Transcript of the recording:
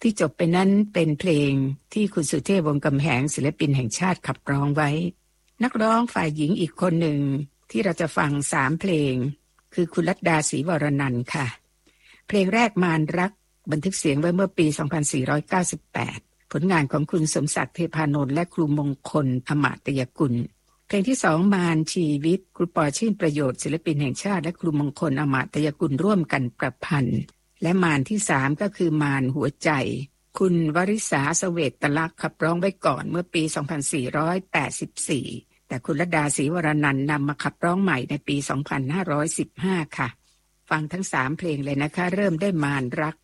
ที่จบไปนั้นเป็นเพลงที่คุณสุเทพวงศ์กำแหงศิลปินแห่งชาติขับร้องไว้นักร้องฝ่ายหญิงอีกคนหนึ่งที่เราจะฟัง3เพลงคือคุณลัดดาศรีวรนันท์ค่ะเพลงแรกมารรักบันทึกเสียงไว้เมื่อปี 2498 ผลงานของคุณสมศักดิ์เทพานนท์และครูมงคลอมาตยกุลเพลงที่2มารชีวิตครูปอชื่นประโยชน์ศิลปินแห่งชาติและครูมงคลอมาตยกุลร่วมกันประพันธ์และมารที่3ก็คือมารหัวใจคุณวริษาเสวตลักษณ์ขับร้องไว้ก่อนเมื่อปี 2484 แต่คุณลัดดาศรีวรนันท์นำมาขับร้องใหม่ในปี 2515 ค่ะฟังทั้ง3เพลงเลยนะคะเริ่มได้มารรัก